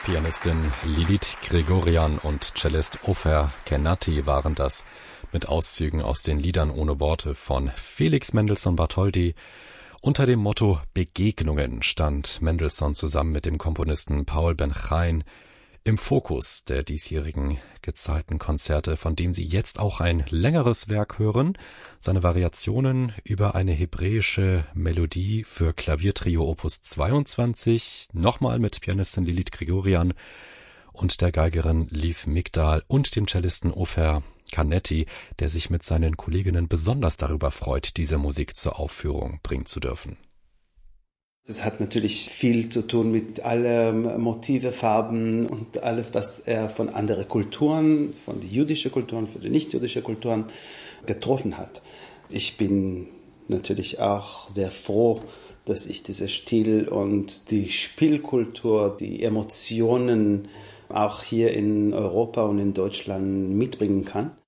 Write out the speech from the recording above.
Pianistin Lilith Gregorian und Cellist Ofer Kennati waren das, mit Auszügen aus den Liedern ohne Worte von Felix Mendelssohn Bartholdy. Unter dem Motto Begegnungen stand Mendelssohn zusammen mit dem Komponisten Paul Ben-Chaim im Fokus der diesjährigen Gezeitenkonzerte, von dem Sie jetzt auch ein längeres Werk hören, seine Variationen über eine hebräische Melodie für Klaviertrio Opus 22, nochmal mit Pianistin Lilith Gregorian und der Geigerin Liv Migdal und dem Cellisten Ofer Kennati, der sich mit seinen Kolleginnen besonders darüber freut, diese Musik zur Aufführung bringen zu dürfen. Das hat natürlich viel zu tun mit allen Motive, Farben und alles, was er von anderen Kulturen, von den jüdischen Kulturen, von den nicht-jüdischen Kulturen getroffen hat. Ich bin natürlich auch sehr froh, dass ich diesen Stil und die Spielkultur, die Emotionen auch hier in Europa und in Deutschland mitbringen kann.